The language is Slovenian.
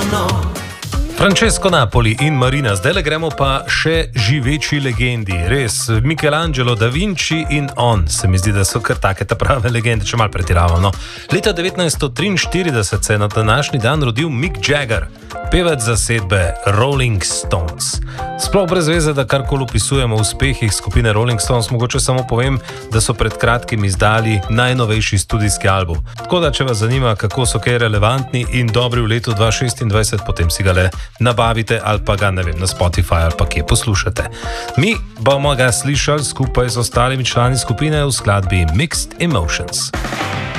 Francesco Napoli in Marina, zdaj le gremo pa še živeči legendi. Res, Michelangelo, Da Vinci in on, se mi zdi, da so kar take ta prave legende, če malo pretiravamo. No. Leta 1943 se je na današnji dan rodil Mick Jagger, pevec zasedbe Rolling Stones. Sploh brez veze, da karkoli opisujemo o uspehih skupine Rolling Stones, mogoče samo povem, da so pred kratkim izdali najnovejši studijski album. Tako da, če vas zanima, kako so kaj relevantni in dobri v letu 2026, potem si ga le nabavite ali pa ga, ne vem, na Spotify ali pa kje poslušate. Mi bomo ga slišali skupaj z ostalimi člani skupine v skladbi Mixed Emotions.